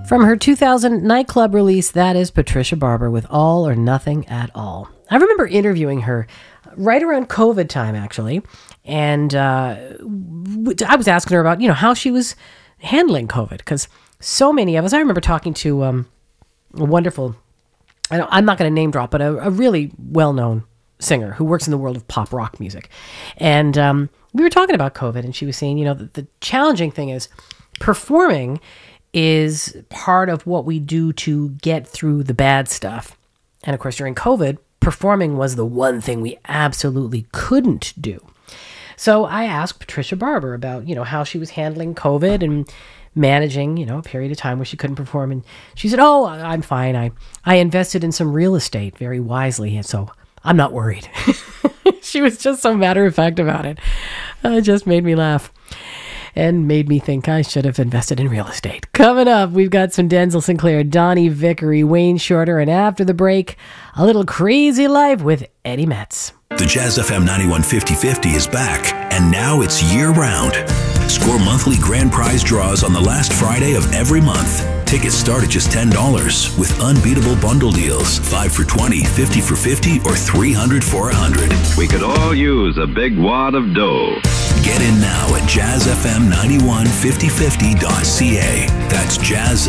From her 2000 nightclub release, that is Patricia Barber with All or Nothing at All. I remember interviewing her right around COVID time, actually, and I was asking her about, how she was handling COVID, because so many of us, I remember talking to a wonderful, I'm not going to name drop, but a really well-known singer who works in the world of pop rock music. And we were talking about COVID, and she was saying, the challenging thing is performing is part of what we do to get through the bad stuff. And of course, during COVID, performing was the one thing we absolutely couldn't do. So I asked Patricia Barber about, how she was handling COVID and managing, a period of time where she couldn't perform. And she said, "Oh, I'm fine. I invested in some real estate very wisely, and so I'm not worried." She was just so matter-of-fact about it. It just made me laugh and made me think I should have invested in real estate. Coming up, we've got some Denzel Sinclair, Donnie Vickery, Wayne Shorter, and after the break, a little crazy life with Eddie Metz. The Jazz FM 91 50/50 is back, and now it's year-round. Score monthly grand prize draws on the last Friday of every month. Tickets start at just $10 with unbeatable bundle deals. 5 for $20, 50 for $50, or 300 for $100. We could all use a big wad of dough. Get in now at jazzfm915050.ca. That's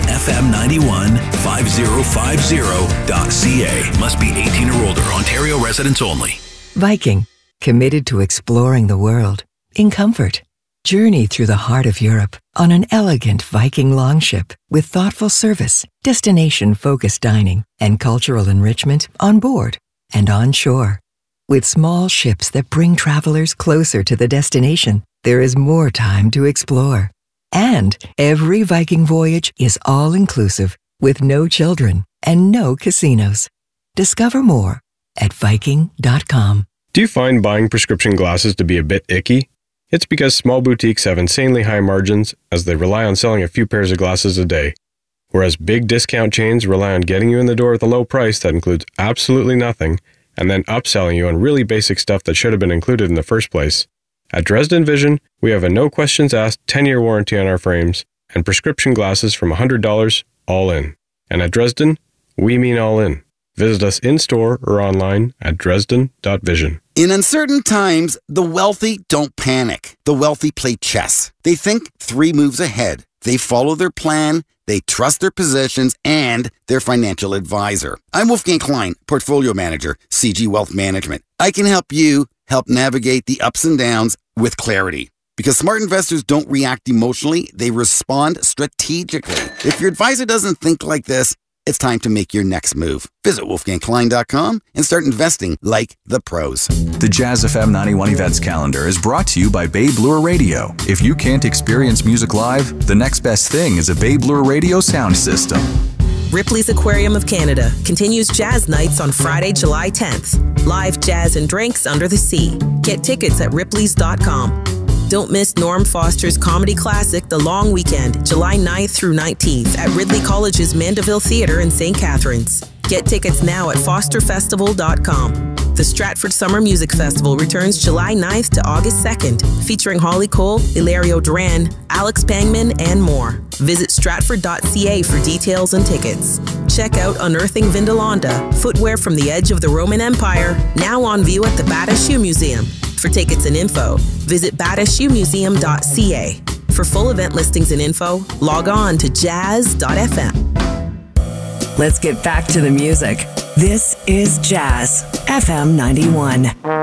jazzfm915050.ca. Must be 18 or older. Ontario residents only. Viking, committed to exploring the world in comfort. Journey through the heart of Europe on an elegant Viking longship with thoughtful service, destination-focused dining, and cultural enrichment on board and on shore. With small ships that bring travelers closer to the destination, there is more time to explore. And every Viking voyage is all-inclusive with no children and no casinos. Discover more at Viking.com. Do you find buying prescription glasses to be a bit icky? It's because small boutiques have insanely high margins as they rely on selling a few pairs of glasses a day, whereas big discount chains rely on getting you in the door with a low price that includes absolutely nothing and then upselling you on really basic stuff that should have been included in the first place. At Dresden Vision, we have a no-questions-asked 10-year warranty on our frames and prescription glasses from $100 all in. And at Dresden, we mean all in. Visit us in-store or online at dresden.vision. In uncertain times, the wealthy don't panic. The wealthy play chess. They think 3 moves ahead. They follow their plan, they trust their positions, and their financial advisor. I'm Wolfgang Klein, Portfolio Manager, CG Wealth Management. I can help you help navigate the ups and downs with clarity. Because smart investors don't react emotionally, they respond strategically. If your advisor doesn't think like this, it's time to make your next move. Visit wolfgangklein.com and start investing like the pros. The Jazz FM 91 Events Calendar is brought to you by Babe Lure Radio. If you can't experience music live, the next best thing is a Babe Lure Radio sound system. Ripley's Aquarium of Canada continues Jazz Nights on Friday, July 10th. Live jazz and drinks under the sea. Get tickets at ripleys.com. Don't miss Norm Foster's comedy classic, The Long Weekend, July 9th through 19th at Ridley College's Mandeville Theatre in St. Catharines. Get tickets now at fosterfestival.com. The Stratford Summer Music Festival returns July 9th to August 2nd, featuring Holly Cole, Hilario Duran, Alex Pangman, and more. Visit stratford.ca for details and tickets. Check out Unearthing Vindolanda, footwear from the edge of the Roman Empire, now on view at the Bata Shoe Museum. For tickets and info, visit batashoemuseum.ca. For full event listings and info, log on to jazz.fm. Let's get back to the music. This is Jazz FM 91.